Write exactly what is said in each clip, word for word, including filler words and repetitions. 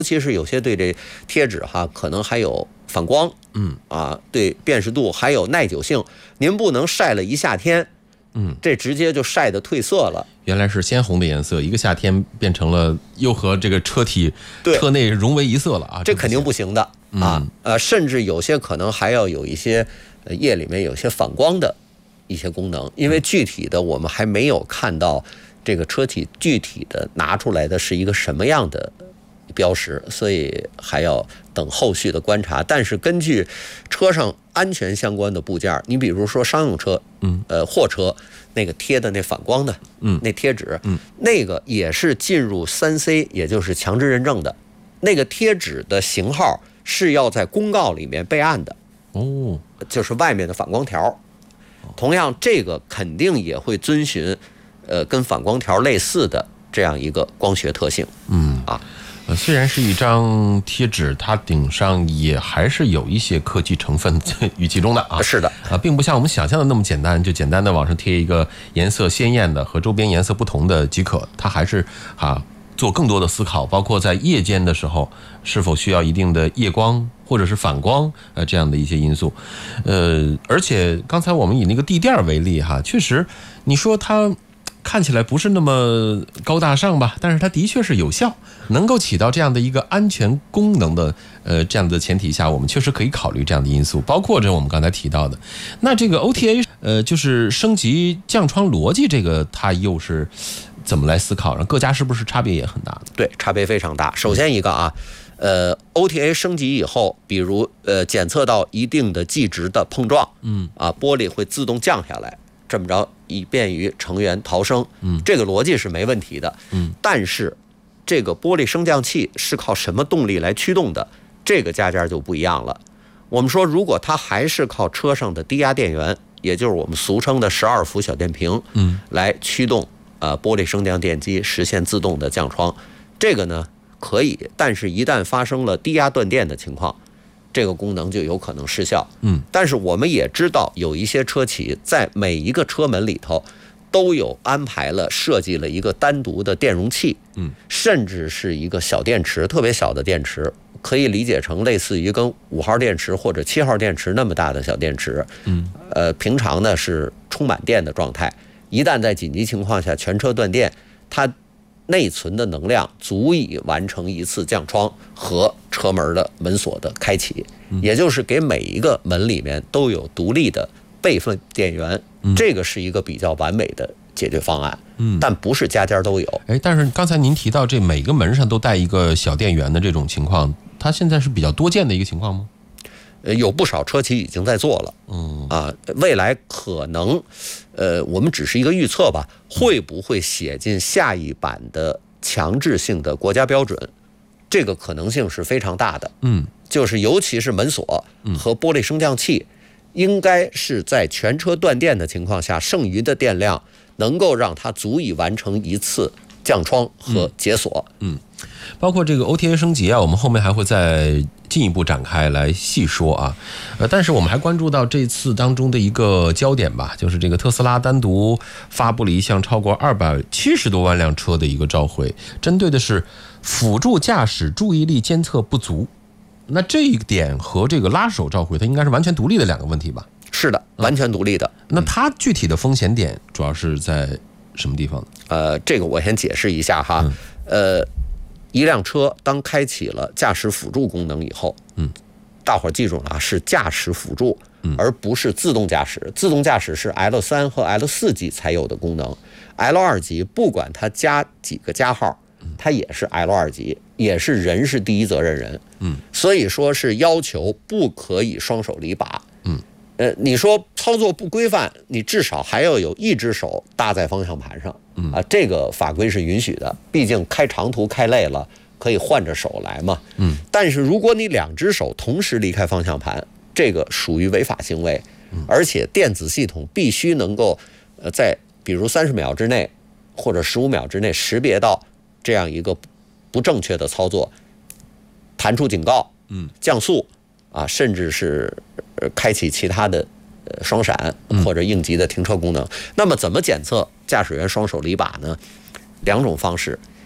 其是有些对这贴纸哈，可能还有反光， 嗯啊，对辨识度还有耐久性，您不能晒了一夏天， 嗯， 这直接就晒得褪色了。 原来是鲜红的颜色，一个夏天变成了又和这个车体车内融为一色了啊！ 这肯定不行的啊，呃，甚至有些可能还要有一些呃液里面有些反光的一些功能，因为具体的我们还没有看到这个车体具体的拿出来的是一个什么样的标识，所以还要等后续的观察。但是根据车上安全相关的部件，你比如说商用车， 嗯， 呃，货车那个贴的那反光的， 嗯， 那贴纸， 嗯， 那个也是进入三 C， 也就是强制认证的。那个贴纸的型号是要在公告里面备案的， 哦， 就是外面的反光条。同样，这个肯定也会遵循，呃，跟反光条类似的这样一个光学特性， 嗯啊。 呃，虽然是一张贴纸，它顶上也还是有一些科技成分于其中的啊。 是的， 啊，并不像我们想象的那么简单，就简单的往上贴一个颜色鲜艳的和周边颜色不同的即可。它还是啊做更多的思考，包括在夜间的时候是否需要一定的夜光或者是反光呃这样的一些因素。呃，而且刚才我们以那个地垫为例哈，确实你说它看起来不是那么高大上吧，但是它的确是有效，能够起到这样的一个安全功能的呃这样的前提下，我们确实可以考虑这样的因素，包括着我们刚才提到的那这个 O T A 呃就是升级降窗逻辑，这个它又是怎么来思考？各家是不是差别也很大的？ 对，差别非常大。首先一个啊，呃 O T A 升级以后，比如呃检测到一定的计值的碰撞， 嗯啊，玻璃会自动降下来，这么着以便于成员逃生， 嗯， 这个逻辑是没问题的， 嗯， 但是这个玻璃升降器是靠什么动力来驱动的？这个家家就不一样了。我们说，如果它还是靠车上的低压电源，也就是我们俗称的十二伏小电瓶， 嗯， 来驱动呃玻璃升降电机实现自动的降窗，这个呢可以，但是一旦发生了低压断电的情况，这个功能就有可能失效。 嗯， 但是我们也知道，有一些车企在每一个车门里头都有安排了设计了一个单独的电容器， 嗯， 甚至是一个小电池，特别小的电池，可以理解成类似于跟五号电池或者七号电池那么大的小电池。 嗯， 呃，平常呢是充满电的状态，一旦在紧急情况下全车断电，它内存的能量足以完成一次降窗和车门的门锁的开启，也就是给每一个门里面都有独立的备份电源，这个是一个比较完美的解决方案。嗯，但不是家家都有。 哎，但是刚才您提到这每个门上都带一个小电源的这种情况，它现在是比较多见的一个情况吗？ 呃，有不少车企已经在做了。嗯啊，未来可能，呃，我们只是一个预测吧，会不会写进下一版的强制性的国家标准？这个可能性是非常大的。 嗯， 就是尤其是门锁和玻璃升降器，应该是在全车断电的情况下，剩余的电量能够让它足以完成一次降窗和解锁。 嗯，嗯包括这个 O T A 升级啊，我们后面还会再进一步展开来细说啊。呃，但是我们还关注到这次当中的一个焦点吧，就是这个特斯拉单独发布了一项超过二百七十多万辆车的一个召回，针对的是辅助驾驶注意力监测不足。那这一点和这个拉手召回，它应该是完全独立的两个问题吧？ 是的，完全独立的。 嗯、那它具体的风险点主要是在什么地方呢？ 呃，这个我先解释一下哈。嗯、呃，一辆车当开启了驾驶辅助功能以后，嗯，大伙儿记住了啊，是驾驶辅助，而不是自动驾驶。自动驾驶是 L 三 和 L 四 级才有的功能 ，L 二 级不管它加几个加号，它也是 L 二 级，也是人是第一责任人。嗯，所以说是要求不可以双手离把。嗯，呃，你说操作不规范，你至少还要有一只手搭在方向盘上。嗯啊，这个法规是允许的，毕竟开长途开累了，可以换着手来嘛。嗯，但是如果你两只手同时离开方向盘，这个属于违法行为。嗯，而且电子系统必须能够，呃，在比如三十秒之内或者十五秒之内识别到这样一个不正确的操作，弹出警告，嗯，降速啊，甚至是开启其他的呃双闪或者应急的停车功能。嗯、那么怎么检测驾驶员双手离把呢？两种方式，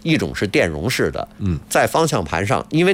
一种是电容式的，嗯，在方向盘上，因为